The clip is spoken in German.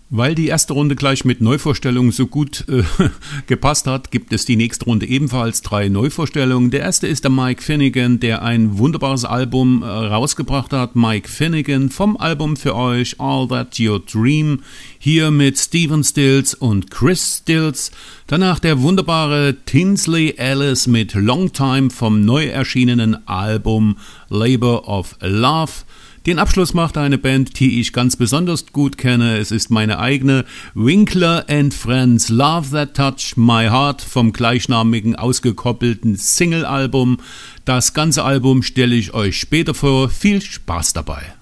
Weil die erste Runde gleich mit Neuvorstellungen so gut gepasst hat, gibt es die nächste Runde ebenfalls 3 Neuvorstellungen. Der erste ist der Mike Finnegan, der ein wunderbares Album rausgebracht hat. Mike Finnegan vom Album für euch All That Your Dream, hier mit Stephen Stills und Chris Stills. Danach der wunderbare Tinsley Ellis mit Long Time vom neu erschienenen Album Labor of Love. Den Abschluss macht eine Band, die ich ganz besonders gut kenne. Es ist meine eigene, Winkler and Friends, Love That Touch My Heart vom gleichnamigen ausgekoppelten Single-Album. Das ganze Album stelle ich euch später vor. Viel Spaß dabei.